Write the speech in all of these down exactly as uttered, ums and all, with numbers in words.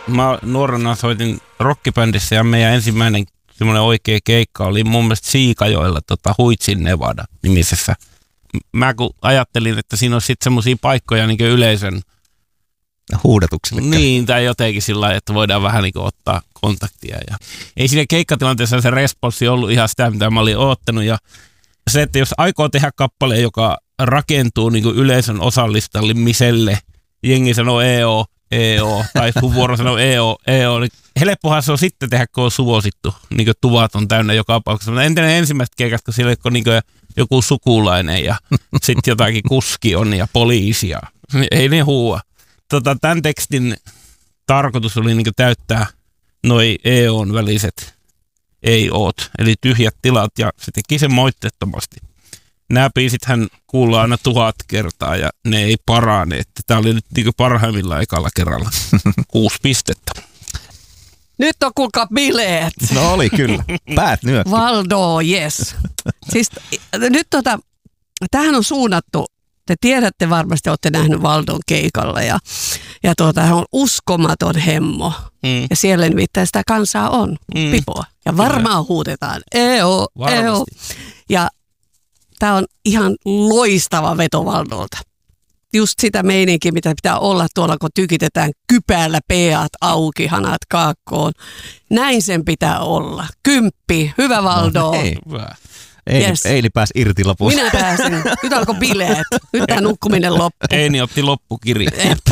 mä nuorena soitin rockibändissä ja meidän ensimmäinen semmoinen oikea keikka oli mun mielestä Siikajoilla tota, Huitsin Nevada nimisessä. Mä kun ajattelin, että siinä on sitten semmoisia paikkoja niin kuin yleisön huudatukselle. Niin, tai jotenkin sillä lailla, että voidaan vähän niin kuin ottaa kontaktia. Ja ei siinä keikkatilanteessa se responssi ollut ihan sitä, mitä mä olin oottanut. Ja se, että jos aikoo tehdä kappaleen, joka rakentuu niin kuin yleisön osallistamiselle, jengi sanoo E O, E O, tai sun vuoro sanoo E O, E O, niin helppohan se on sitten tehdä, kun on suosittu. Niin kuin tuvat on täynnä joka paikassa. Ennen ensimmäistä keikasta, kun siellä on niin kuin joku sukulainen ja sitten jotakin kuski on ja poliisia. Ei ne huua. Tota, tämän tekstin tarkoitus oli niin kuin täyttää noi E O:n väliset ei-oot, eli tyhjät tilat, ja se teki sen moitteettomasti. Nämä biisithän kuullaan aina tuhat kertaa, ja ne ei parane. Tämä oli nyt niin kuin parhaimmillaan ekalla kerralla. Kuusi pistettä. Nyt on kuulkaa bileet. No oli kyllä. Päät nyökki. Valdo, yes. Siis nyt tota, tämähän on suunnattu. Te tiedätte varmasti, olette nähnyt Valdon keikalla ja, ja tuota, hän on uskomaton hemmo. Mm. Ja siellä nimittäin sitä kansaa on, mm. pipoa. Ja varmaan Kyllä. huudetaan, eo, eo. Ja tämä on ihan loistava veto Valdolta. Just sitä meininkiä, mitä pitää olla tuolla, kun tykitetään kypäällä peat auki, hanat kaakkoon. Näin sen pitää olla. Kymppi, hyvä Valdo. No, hei. Eili, yes. Eili pääsi irti lopussa. Minä pääsin. Nyt alkoi bileet. Nyt tämä nukkuminen loppu. Eini otti loppukirja.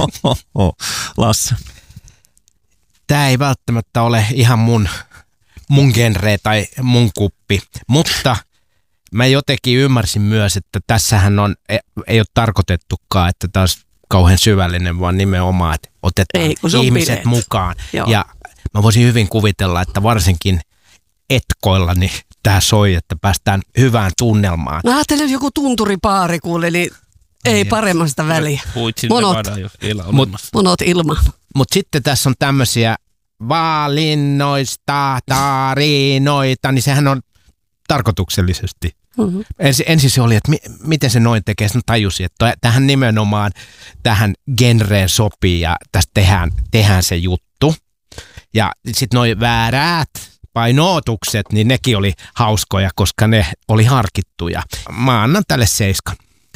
Lasse. Tämä ei välttämättä ole ihan mun, mun genre tai mun kuppi, mutta mä jotenkin ymmärsin myös, että tässähän on, ei ole tarkoitettukaan, että tämä olisi kauhean syvällinen, vaan nimenomaan, että otetaan ei, ihmiset bileet. mukaan. Joo. Ja mä voisin hyvin kuvitella, että varsinkin etkoilla niin tämä soi, että päästään hyvään tunnelmaan. Mä ajattelin, että joku tunturipaari kuule, niin ei, ei paremmasta väliä. Monot, Mut, monot ilman. Mutta sitten tässä on tämmöisiä valinnoista tarinoita, niin sehän on tarkoituksellisesti. Mm-hmm. Ensin, ensin se oli, että mi, miten se noin tekee, sitten tajusin, että tähän nimenomaan tähän genreen sopii ja tästä tehdään, tehdään se juttu. Ja sitten noi väärät painotukset, niin nekin oli hauskoja, koska ne oli harkittuja. Mä annan tälle seiskan.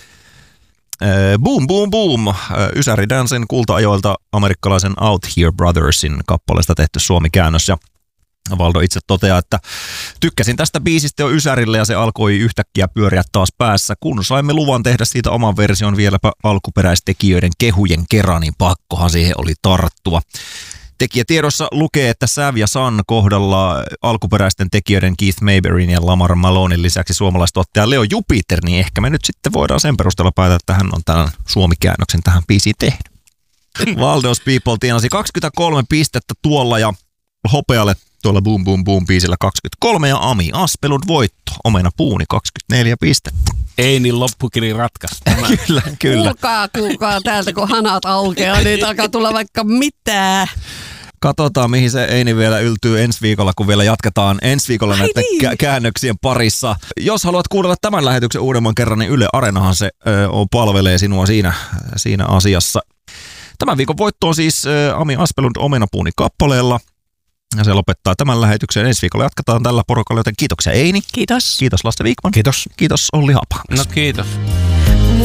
Äh, boom, boom, boom. Äh, Ysäri Dansen kulta-ajoilta amerikkalaisen Out Here Brothersin kappaleesta tehty suomikäännös. Ja Valdo itse toteaa, että tykkäsin tästä biisistä jo Ysärille ja se alkoi yhtäkkiä pyöriä taas päässä. Kun saimme luvan tehdä siitä oman version vieläpä alkuperäistekijöiden kehujen kerran, niin pakkohan siihen oli tarttua. Tekijätiedossa lukee, että Sav ja Sun kohdalla alkuperäisten tekijöiden Keith Mayberryn ja Lamar Malonin lisäksi suomalaistuottaja Leo Jupiter, niin ehkä me nyt sitten voidaan sen perusteella päätellä, että hän on tämän suomikäännöksen tähän biisiin tehnyt. Valdos People tienasi kaksikymmentäkolme pistettä tuolla ja Hopealle tuolla Boom Boom Boom biisillä kaksikymmentäkolme ja Ami Aspelund voitto. Omena Puuni kaksikymmentäneljä pistettä. Ei niin loppukiri ratkaisi. kyllä, kyllä. Kuulkaa, kuulkaa täältä, kun hanat aukeaa, niin alkaa tulla vaikka mitään. Katsotaan, mihin se Eini vielä yltyy ensi viikolla, kun vielä jatketaan ensi viikolla Ai näiden niin. kä- käännöksien parissa. Jos haluat kuunnella tämän lähetyksen uudemman kerran, niin Yle Areenahan se ö, palvelee sinua siinä, siinä asiassa. Tämän viikon voitto on siis ö, Ami Aspelund Omenapuuni kappaleella. Ja se lopettaa tämän lähetyksen. Ensi viikolla jatketaan tällä porukalla, joten kiitoksia Eini. Kiitos. Kiitos Lasse Vikman. Kiitos. Kiitos Olli Hapa. No kiitos.